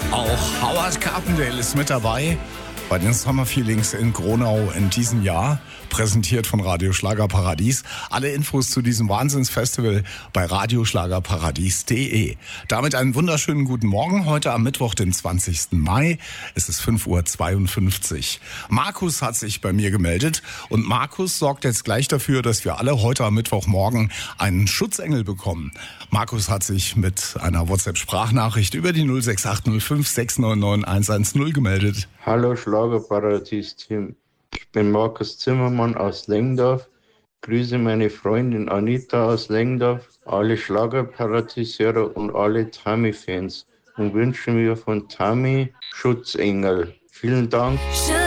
Auch Howard Carpendale ist mit dabei bei den Summer Feelings in Gronau in diesem Jahr, präsentiert von Radio Schlagerparadies. Alle Infos zu diesem Wahnsinnsfestival bei radioschlagerparadies.de. Damit einen wunderschönen guten Morgen. Heute am Mittwoch, den 20. Mai. Es ist 5:52 Uhr. Markus hat sich bei mir gemeldet und Markus sorgt jetzt gleich dafür, dass wir alle heute am Mittwochmorgen einen Schutzengel bekommen. Markus hat sich mit einer WhatsApp-Sprachnachricht über die 06805 699 110 gemeldet. Hallo Schlagerparadies-Team, ich bin Markus Zimmermann aus Lengdorf, grüße meine Freundin Anita aus Lengdorf, alle Schlagerparadiesierer und alle Tammy-Fans und wünsche mir von Tammy Schutzengel. Vielen Dank.